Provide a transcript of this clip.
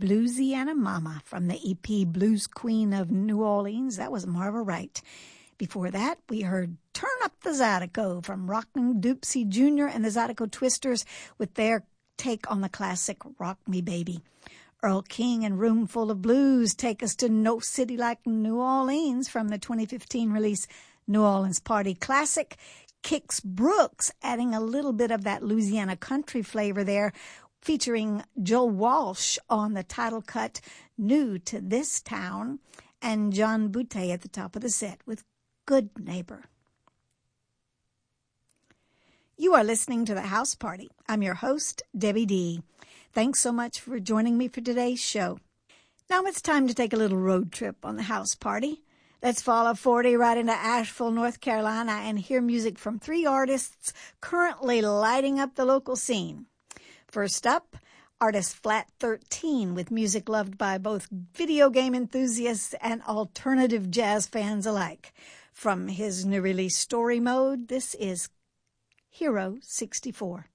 Bluesiana Mama from the EP Blues Queen of New Orleans. That was Marva Wright. Before that, we heard Turn Up the Zydeco from Rockin' Doopsie Jr. and the Zydeco Twisters with their take on the classic Rock Me Baby. Earl King and Room Full of Blues take us to No City Like New Orleans from the 2015 release New Orleans Party Classic. Kix Brooks adding a little bit of that Louisiana country flavor there, featuring Joe Walsh on the title cut, New to This Town, and John Boutté at the top of the set with Good Neighbor. You are listening to The House Party. I'm your host, Debbie D. Thanks so much for joining me for today's show. Now it's time to take a little road trip on The House Party. Let's follow 40 right into Asheville, North Carolina, and hear music from 3 artists currently lighting up the local scene. First up, artist Flat 13 with music loved by both video game enthusiasts and alternative jazz fans alike. From his new release Story Mode, this is Hero 64.